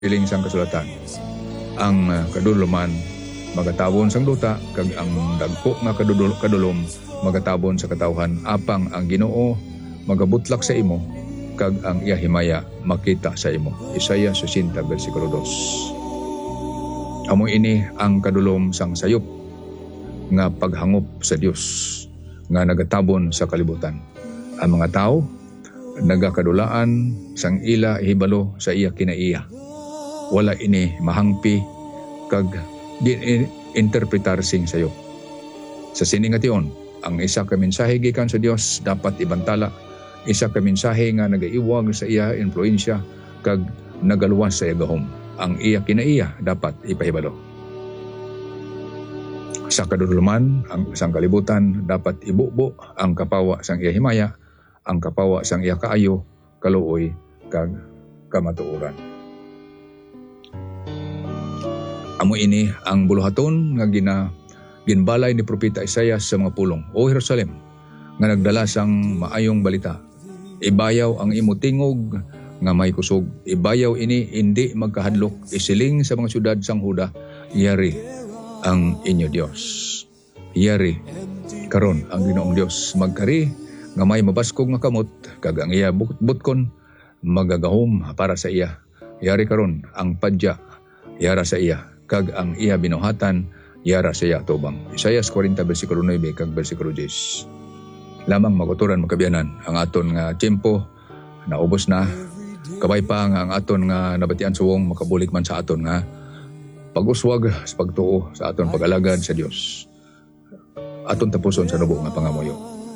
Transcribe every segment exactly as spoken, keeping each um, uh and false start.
Piling sang kasulatan. Ang uh, kaduluman magatabon sang duta kag ang dagko nga kadudul kadulom magatabon sa katawhan apang ang Ginoo magabutlak sa imo kag ang iya himaya makita sa imo. Isaiah sixty versikulo two. Amo ini ang kadulom sang sayop nga paghangop sa Dios nga nagatabon sa kalibutan. Ang mga tao nagakadulaan sang ila hibalo sa iya kinaiya. Wala ini mahangpi kag interpretar sing sayo. Sa siningation, ang isa ka mensahe gikan sa Dios dapat ibantala. Isa ka mensahe nga nagaiwag sa iya influensya kag nagaluwas sa iya gahom. Ang iya kinaiya dapat ipahibalo. Sa kaduduluman, ang isang kalibutan dapat ibubo ang kapawa sang iya himaya, ang kapawa sang iya kaayo, kaluoy kag kamatuoran. Amo ini ang buluhaton nga gina ginbalay ni propeta Isaiah sa mga pulong. O Jerusalem, nga nagdala sang maayong balita. Ibayaw ang imo tingog nga may kusog. Ibayaw ini hindi magkahadlok. Isiling sa mga syudad sang Huda, yari ang inyo Dios. Yari karon ang Ginoong Dios magkari nga may mabaskog nga kamot kag ang iya butkon magagahom para sa iya. Yari karon ang padya yara sa iya kag ang iya binuhatan yara sa iya tubang. Isaiah forty versikulo nine kag versikulo ten. Lamang maguturan magkabiyanan ang aton nga tiempo naubos na. Kabay pa nga ang aton nga nabatian suwong makabulik man sa aton nga pag-uswag sa pagtuo sa aton pag-alagad sa Dios. Aton tapuson sa nubo nga pangamuyo.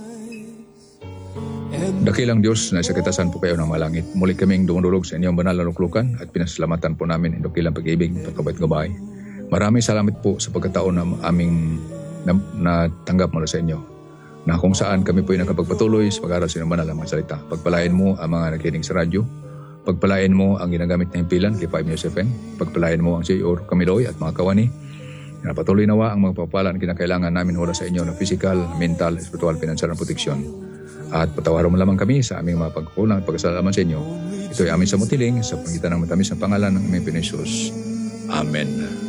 Dakilang Dios na sa kitasan po kayo ng malangit. Muli kaming dumudulog sa inyong banal na luklukan at pinasalamatan po namin ang dakilang pag-ibig at kabait gabay. Maraming salamat po sa pagkataon na aming natanggap mula sa inyo. Na kung saan kami po ay nakapagpatuloy sa pag-aral sa inyong banal na mga salita. Pagpalain mo ang mga nakikinig sa radyo. Pagpalain mo ang ginagamit na himpilan kay five News F M. Pagpalain mo ang C E O Camiloy at mga kawani. Na patuloy nawa ang mga papalaan kinakailangan namin mula sa inyo na physical, mental, spiritual, financial na proteksyon. At patawaran mo lamang kami sa aming mga pagkukulang at pagkasalaman sa inyo. Ito ay aming samutiling sa pangitan ng matamis na pangalan ng aming Panginoon Jesus. Amen.